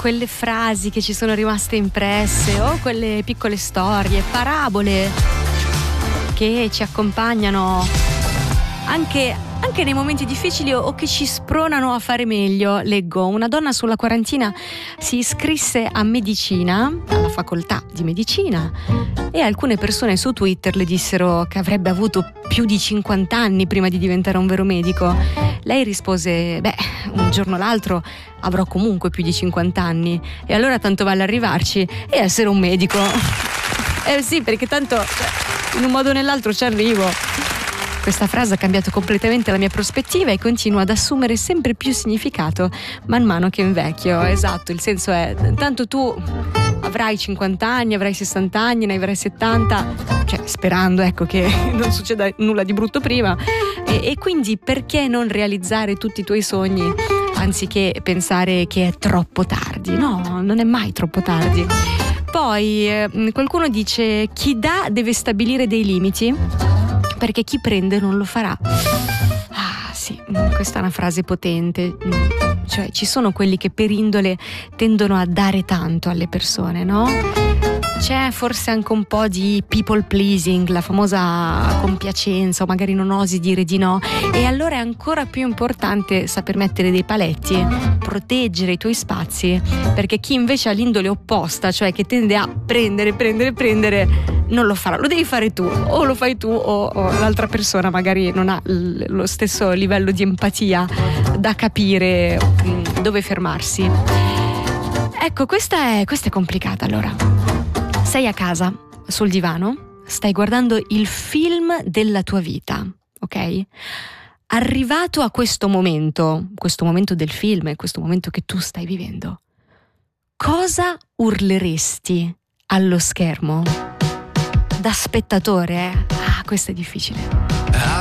quelle frasi che ci sono rimaste impresse o quelle piccole storie, parabole che ci accompagnano anche nei momenti difficili o che ci spronano a fare meglio. Leggo: una donna sulla quarantina si iscrisse a medicina, alla facoltà di medicina, e alcune persone su Twitter le dissero che avrebbe avuto più di 50 anni prima di diventare un vero medico. Lei rispose: beh, un giorno o l'altro avrò comunque più di 50 anni e allora tanto vale arrivarci e essere un medico. Sì, perché tanto in un modo o nell'altro ci arrivo. Questa frase ha cambiato completamente la mia prospettiva e continua ad assumere sempre più significato man mano che invecchio. Esatto, il senso è: tanto tu avrai 50 anni, avrai 60 anni, ne avrai 70, cioè sperando, ecco, che non succeda nulla di brutto prima, e quindi perché non realizzare tutti i tuoi sogni anziché pensare che è troppo tardi? No, non è mai troppo tardi. Poi qualcuno dice: chi dà deve stabilire dei limiti, perché chi prende non lo farà. Ah sì, questa è una frase potente. Cioè, ci sono quelli che per indole tendono a dare tanto alle persone, no? C'è forse anche un po' di people pleasing, la famosa compiacenza, o magari non osi dire di no, e allora è ancora più importante saper mettere dei paletti, proteggere i tuoi spazi, perché chi invece ha l'indole opposta, cioè che tende a prendere, non lo farà. Lo devi fare tu, o lo fai tu o l'altra persona magari non ha lo stesso livello di empatia da capire dove fermarsi. Ecco, questa è complicata. Allora, sei a casa, sul divano, stai guardando il film della tua vita, ok? Arrivato a questo momento del film, questo momento che tu stai vivendo, cosa urleresti allo schermo? Da spettatore, Ah, questo è difficile.